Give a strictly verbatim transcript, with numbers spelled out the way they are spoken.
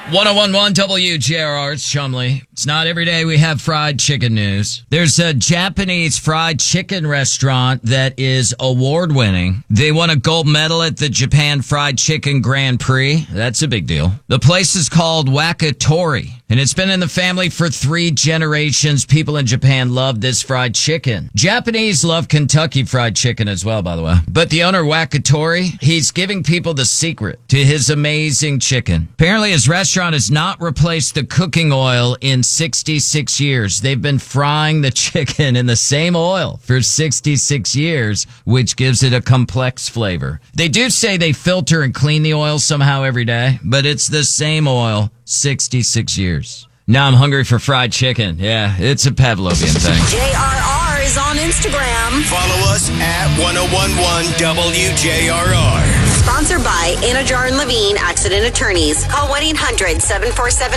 ten eleven W J R R, it's Chumley. It's not every day we have fried chicken news. There's a Japanese fried chicken restaurant that is award winning. They won a gold medal at the Japan Fried Chicken Grand Prix. That's a big deal. The place is called Wakitori, and it's been in the family for three generations. People in Japan love this fried chicken. Japanese love Kentucky Fried Chicken as well, by the way. But the owner, Wakitori, he's giving people the secret to his amazing chicken. Apparently, his restaurant has not replaced the cooking oil in sixty-six years. They've been frying the chicken in the same oil for sixty-six years, which gives it a complex flavor. They do say they filter and clean the oil somehow every day, but it's the same oil sixty-six years. Now I'm hungry for fried chicken. Yeah, it's a Pavlovian thing. J R R is on Instagram. Follow us at ten eleven W J R R. Sponsored by Anajar and Levine Accident Attorneys. Call one eight hundred seven four seven